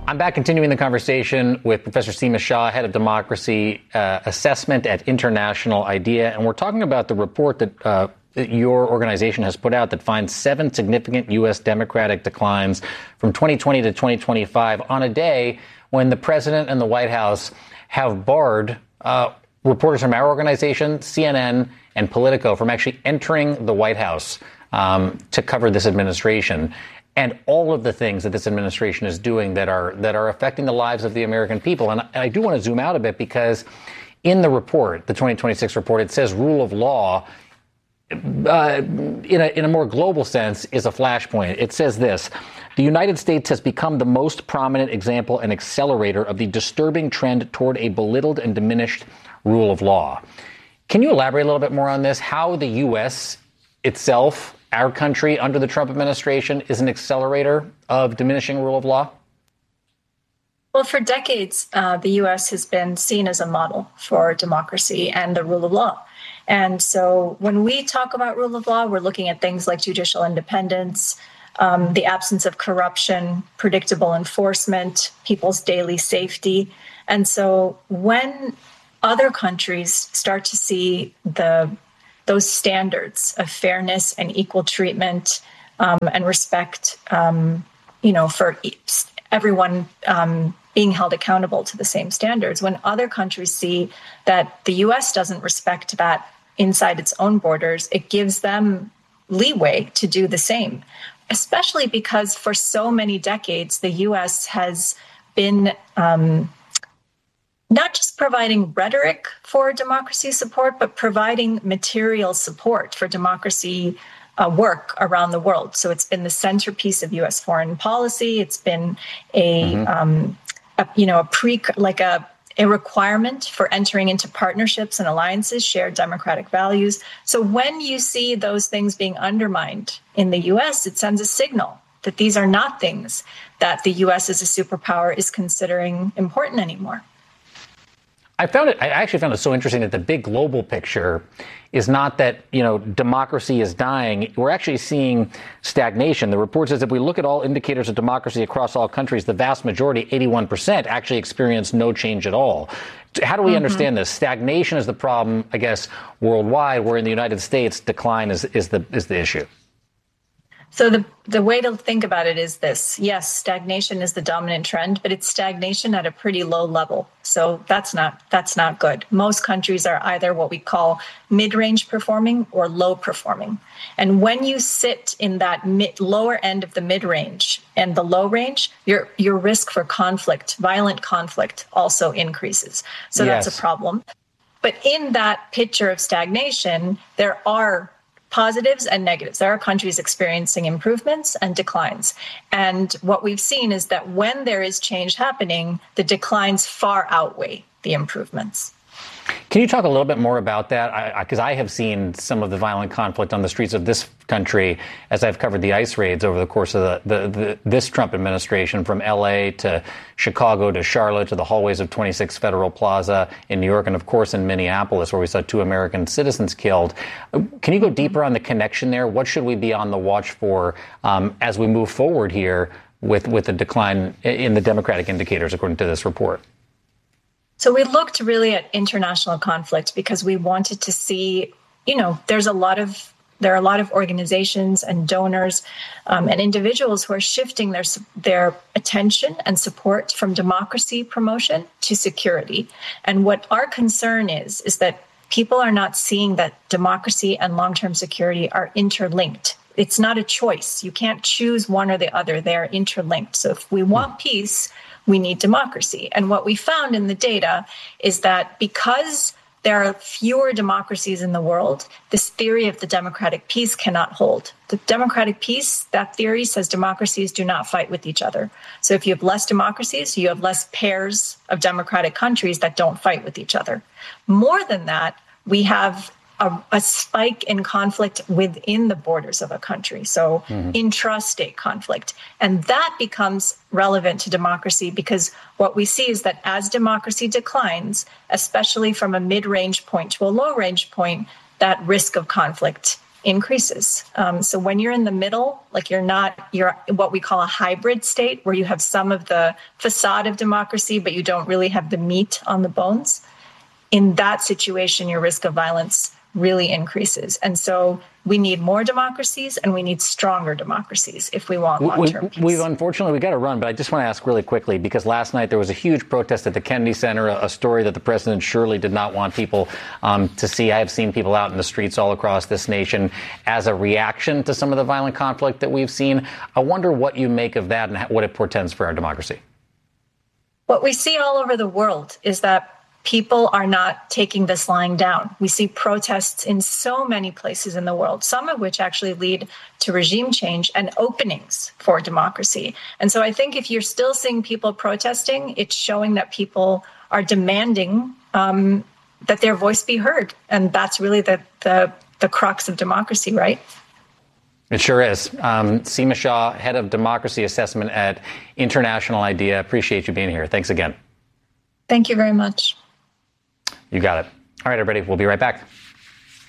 I'm back continuing the conversation with Professor Seema Shah, head of democracy assessment at International IDEA. And we're talking about the report that your organization has put out that finds 7 significant U.S. democratic declines from 2020 to 2025 on a day when the president and the White House have barred reporters from our organization, CNN, and Politico from actually entering the White House to cover this administration. And all of the things that this administration is doing that are affecting the lives of the American people. And I do want to zoom out a bit because in the report, the 2026 report, it says rule of law in a more global sense is a flashpoint. It says this: the United States has become the most prominent example and accelerator of the disturbing trend toward a belittled and diminished rule of law. Can you elaborate a little bit more on this? How the U.S. itself, our country under the Trump administration, is an accelerator of diminishing rule of law? Well, for decades, the U.S. has been seen as a model for democracy and the rule of law. And so when we talk about rule of law, we're looking at things like judicial independence, the absence of corruption, predictable enforcement, people's daily safety. And so when other countries start to see those standards of fairness and equal treatment and respect, for everyone being held accountable to the same standards. When other countries see that the U.S. doesn't respect that inside its own borders, it gives them leeway to do the same, especially because for so many decades, the U.S. has been not just providing rhetoric for democracy support, but providing material support for democracy work around the world. So it's been the centerpiece of U.S. foreign policy. It's been a requirement for entering into partnerships and alliances, shared democratic values. So when you see those things being undermined in the U.S., it sends a signal that these are not things that the U.S. as a superpower is considering important anymore. I actually found it so interesting that the big global picture is not that, democracy is dying. We're actually seeing stagnation. The report says if we look at all indicators of democracy across all countries, the vast majority, 81%, actually experience no change at all. How do we understand this? Stagnation is the problem, I guess, worldwide, where in the United States, decline is the issue. So the way to think about it is this. Yes, stagnation is the dominant trend, but it's stagnation at a pretty low level. So that's not good. Most countries are either what we call mid-range performing or low performing. And when you sit in that lower end of the mid-range and the low range, your risk for conflict, violent conflict, also increases. So That's a problem. But in that picture of stagnation, there are positives and negatives. There are countries experiencing improvements and declines. And what we've seen is that when there is change happening, the declines far outweigh the improvements. Can you talk a little bit more about that? Because I have seen some of the violent conflict on the streets of this country as I've covered the ICE raids over the course of this Trump administration, from L.A. to Chicago to Charlotte to the hallways of 26 Federal Plaza in New York, and of course in Minneapolis, where we saw 2 American citizens killed. Can you go deeper on the connection there? What should we be on the watch for as we move forward here with the decline in the democratic indicators, according to this report? So we looked really at international conflict because we wanted to see, there are a lot of organizations and donors and individuals who are shifting their attention and support from democracy promotion to security. And what our concern is that people are not seeing that democracy and long-term security are interlinked. It's not a choice. You can't choose one or the other. They are interlinked. So if we want peace, we need democracy. And what we found in the data is that because there are fewer democracies in the world, this theory of the democratic peace cannot hold. The democratic peace, that theory says democracies do not fight with each other. So if you have less democracies, you have less pairs of democratic countries that don't fight with each other. More than that, we have a spike in conflict within the borders of a country, so intrastate conflict. And that becomes relevant to democracy because what we see is that as democracy declines, especially from a mid-range point to a low-range point, that risk of conflict increases. So when you're in the middle, like you're what we call a hybrid state, where you have some of the facade of democracy, but you don't really have the meat on the bones. In that situation, your risk of violence really increases. And so we need more democracies and we need stronger democracies if we want long-term peace. We've unfortunately got to run, but I just want to ask really quickly, because last night there was a huge protest at the Kennedy Center, a story that the president surely did not want people to see. I have seen people out in the streets all across this nation as a reaction to some of the violent conflict that we've seen. I wonder what you make of that and what it portends for our democracy. What we see all over the world is that people are not taking this lying down. We see protests in so many places in the world, some of which actually lead to regime change and openings for democracy. And so I think if you're still seeing people protesting, it's showing that people are demanding that their voice be heard. And that's really the crux of democracy, right? It sure is. Seema Shah, head of democracy assessment at International IDEA. Appreciate you being here. Thanks again. Thank you very much. You got it. All right, everybody. We'll be right back.